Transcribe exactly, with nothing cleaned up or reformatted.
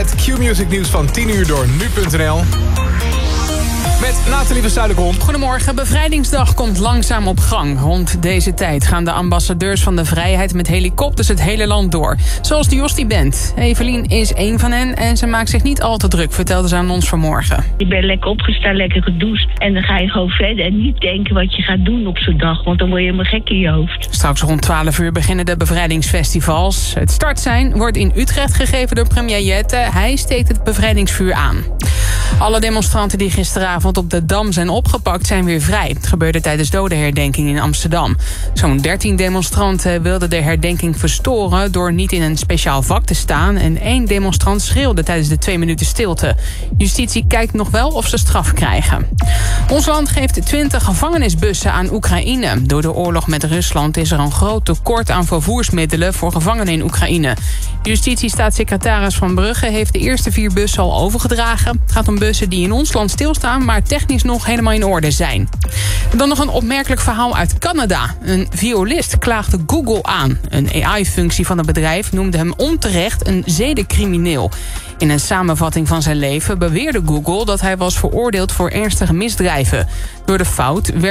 het Q-Music nieuws van tien uur door nu punt n l. Met Nathalie van Zuiderkom. Goedemorgen. Bevrijdingsdag komt langzaam op gang. Rond deze tijd gaan de ambassadeurs van de vrijheid met helikopters het hele land door. Zoals de Jostie Band. Evelien is één van hen en ze maakt zich niet al te druk, vertelde ze aan ons vanmorgen. Je bent lekker opgestaan, lekker gedoucht. En dan ga je gewoon verder en niet denken wat je gaat doen op zo'n dag. Want dan word je helemaal gek in je hoofd. Straks rond twaalf uur beginnen de bevrijdingsfestivals. Het startsein wordt in Utrecht gegeven door premier Jette. Hij steekt het bevrijdingsvuur aan. Alle demonstranten die gisteravond op de Dam zijn opgepakt zijn weer vrij. Het gebeurde tijdens dodenherdenking in Amsterdam. Zo'n dertien demonstranten wilden de herdenking verstoren door niet in een speciaal vak te staan. En één demonstrant schreeuwde tijdens de twee minuten stilte. Justitie kijkt nog wel of ze straf krijgen. Ons land geeft twintig gevangenisbussen aan Oekraïne. Door de oorlog met Rusland is er een groot tekort aan vervoersmiddelen voor gevangenen in Oekraïne. Justitiestaatssecretaris Van Brugge heeft de eerste vier bussen al overgedragen. Het gaat om bussen die in ons land stilstaan, maar technisch nog helemaal in orde zijn. En dan nog een opmerkelijk verhaal uit Canada. Een violist klaagde Google aan. Een A I-functie van het bedrijf noemde hem onterecht een zedencrimineel. In een samenvatting van zijn leven beweerde Google dat hij was veroordeeld voor ernstige misdrijven. Door de fout werd